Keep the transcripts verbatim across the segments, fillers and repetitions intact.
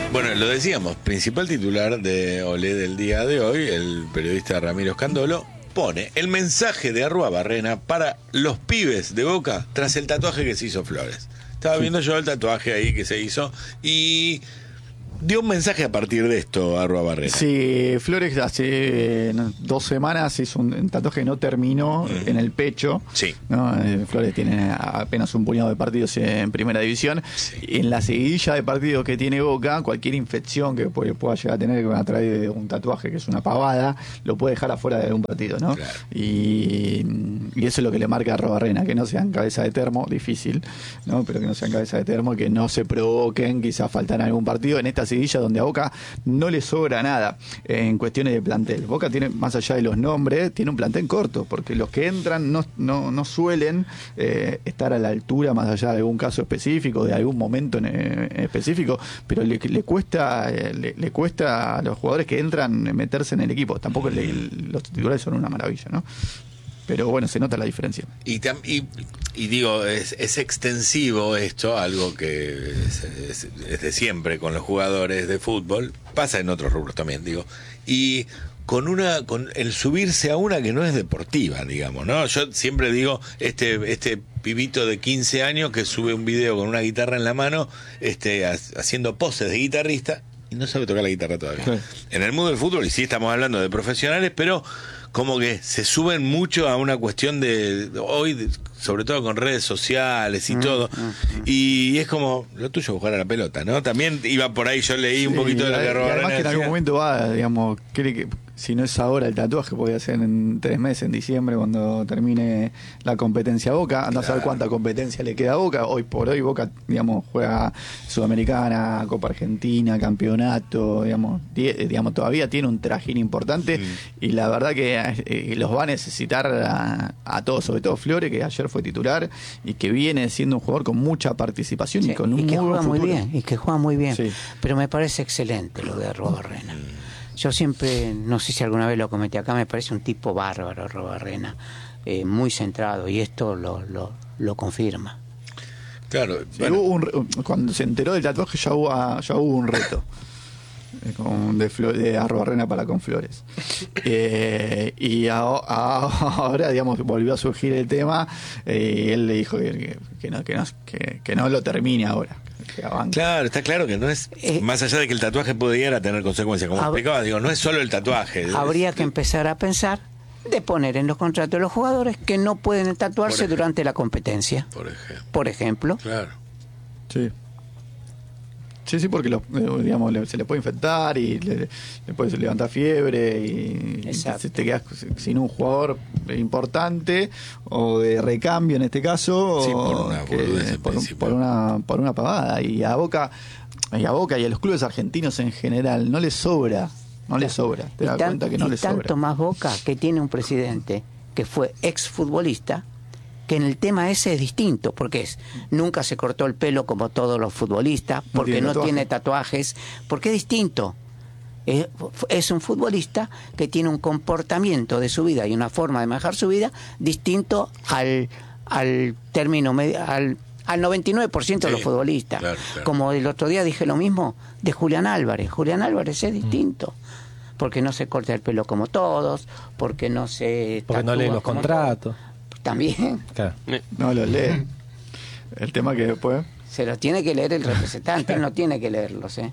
Bueno, lo decíamos, principal titular de Olé del día de hoy, el periodista Ramiro Scandolo, pone el mensaje de Arruabarrena para los pibes de Boca tras el tatuaje que se hizo Flores. Estaba sí. viendo yo el tatuaje ahí que se hizo y dio un mensaje a partir de esto, Arruabarrena. Sí, Flores hace eh, dos semanas hizo un, un tatuaje que no terminó mm. en el pecho. Sí. ¿no? Eh, Flores tiene apenas un puñado de partidos en primera división. Sí. En la seguidilla de partidos que tiene Boca, cualquier infección que puede, pueda llegar a tener a través de un tatuaje que es una pavada, lo puede dejar afuera de algún partido, ¿no? Claro. Y, y eso es lo que le marca a Arruabarrena, que no sean cabeza de termo, difícil, ¿no? Pero que no sean cabeza de termo, que no se provoquen, quizás faltan algún partido en esta seguidilla donde a Boca no le sobra nada en cuestiones de plantel. Boca tiene, más allá de los nombres, tiene un plantel corto, porque los que entran no, no, no suelen eh, estar a la altura, más allá de algún caso específico, de algún momento en, en específico, pero le, le cuesta eh, le, le cuesta a los jugadores que entran meterse en el equipo. Tampoco le, los titulares son una maravilla, ¿no? Pero bueno, se nota la diferencia. Y, y, y digo, es, es extensivo esto, algo que es, es, es de siempre con los jugadores de fútbol, pasa en otros rubros también, digo, y con una con el subirse a una que no es deportiva, digamos, ¿no? Yo siempre digo, este este pibito de quince años que sube un video con una guitarra en la mano, este haciendo poses de guitarrista y no sabe tocar la guitarra todavía. Sí. En el mundo del fútbol, y sí estamos hablando de profesionales, pero como que se suben mucho a una cuestión de hoy, sobre todo con redes sociales y mm, todo, mm, mm. y es como lo tuyo jugar a la pelota, ¿no? También iba por ahí, yo leí sí, un poquito de lo que Arruabarrena además que en algún momento va, digamos, cree que si no es ahora el tatuaje, podría ser en tres meses, en diciembre, cuando termine la competencia Boca. Anda claro. a saber cuánta competencia le queda a Boca. Hoy por hoy Boca, digamos, juega Sudamericana, Copa Argentina, Campeonato, digamos, die, digamos todavía tiene un trajín importante mm. y la verdad que eh, los va a necesitar a, a todos, sobre todo Flores, que ayer fue titular y que viene siendo un jugador con mucha participación sí, y con un y que muy juega buen muy bien, y que juega muy bien. Sí. Pero me parece excelente lo de Arruabarrena. Yo siempre, no sé si alguna vez lo cometí acá, me parece un tipo bárbaro Arruabarrena, eh, muy centrado, y esto lo, lo, lo confirma. Claro, sí, bueno. hubo un, cuando se enteró del tatuaje ya hubo, ya hubo un reto con, de, de Arruabarrena para con Flores. Eh, y a, a, ahora, digamos, volvió a surgir el tema eh, y él le dijo que, que, no, que, no, que, que no lo termine ahora. Claro, está claro que no es, eh, más allá de que el tatuaje pudiera tener consecuencias, como hab- explicaba, digo, no es solo el tatuaje. Habría es, que empezar a pensar de poner en los contratos de los jugadores que no pueden tatuarse durante la competencia. Por ejemplo. Por ejemplo. Claro. Sí. Sí, sí, porque lo, digamos, le, se le puede infectar y le, le puede levantar fiebre y, y te quedas sin un jugador importante o de recambio en este caso sí, por una, que, por, un, por una por una pavada. Y a Boca y a Boca y a los clubes argentinos en general no les sobra, no les sobra. Te das tan, cuenta que no les sobra. Tanto más Boca que tiene un presidente que fue exfutbolista, que en el tema ese es distinto, porque es nunca se cortó el pelo como todos los futbolistas, porque no tiene, no tatuaje. tiene tatuajes, porque es distinto. Es, es un futbolista que tiene un comportamiento de su vida y una forma de manejar su vida distinto al, al término medio, al, al noventa y nueve por ciento sí, de los futbolistas. Claro, claro. Como el otro día dije lo mismo de Julián Álvarez. Julián Álvarez es distinto. Mm. Porque no se corta el pelo como todos, porque no se... Porque no lee los contratos. Todos. También. Claro. No lo lee. El tema que después... Se los tiene que leer el representante, él no tiene que leerlos, ¿eh?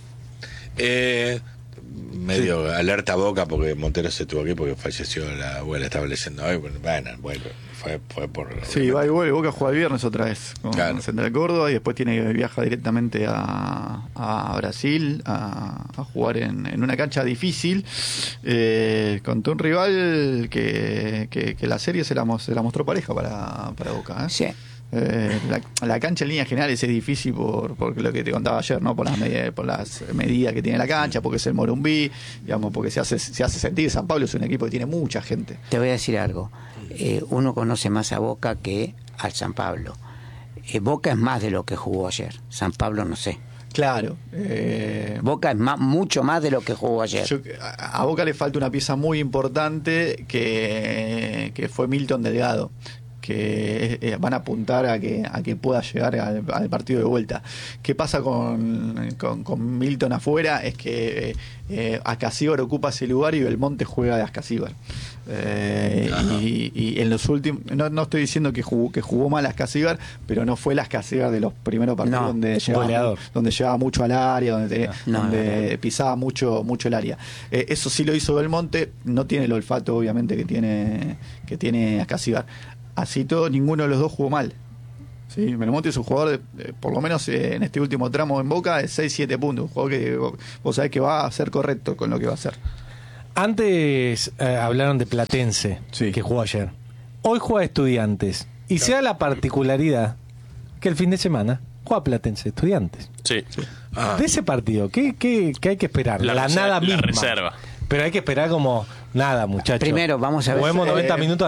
Eh... medio sí. alerta Boca porque Montero se tuvo aquí porque falleció la abuela, estaba leyendo hoy, bueno, bueno fue, fue por... Sí, va y vuelve, Boca juega el viernes otra vez con claro. Central Córdoba y después tiene viaja directamente a, a Brasil a, a jugar en, en una cancha difícil eh, contra un rival que, que, que la serie se la, se la mostró pareja para, para Boca, ¿eh? Sí. Eh, la, la cancha en líneas generales es difícil por, por lo que te contaba ayer, ¿no? Por las medidas, por las medidas que tiene la cancha, porque es el Morumbí, digamos, porque se hace, se hace sentir. San Pablo es un equipo que tiene mucha gente. Te voy a decir algo. Eh, uno conoce más a Boca que al San Pablo. Eh, Boca es más de lo que jugó ayer. San Pablo no sé. Claro. Eh, Boca es más, mucho más de lo que jugó ayer. Yo, a, a Boca le falta una pieza muy importante que, que fue Milton Delgado. Que que eh, van a apuntar a que a que pueda llegar al, al partido de vuelta. ¿Qué pasa con, con, con Milton afuera? Es que eh, Ascasíbar ocupa ese lugar y Belmonte juega de Ascasíbar. Eh, y, y en los últimos, no, no estoy diciendo que jugó, que jugó mal Ascasíbar, pero no fue el Ascasíbar de los primeros partidos, no, donde llegaba, donde llegaba mucho al área, donde, no, donde no, no. pisaba mucho mucho el área. Eh, eso sí lo hizo Belmonte, no tiene el olfato obviamente que tiene que tiene Ascasíbar. Así todo, ninguno de los dos jugó mal. Sí, Belmonte es un jugador, de, de, por lo menos eh, en este último tramo en Boca, de seis siete puntos. Un jugador que vos, vos sabés que va a ser correcto con lo que va a hacer. Antes eh, hablaron de Platense, sí, que jugó ayer. Hoy juega Estudiantes. Y claro, se da la particularidad que el fin de semana juega Platense Estudiantes. Sí. sí. Ah. De ese partido, ¿qué, qué, qué hay que esperar? La, la reserva, nada misma. La reserva. Pero hay que esperar como nada, muchachos. Primero, vamos a ver. Juguemos noventa eh, minutos.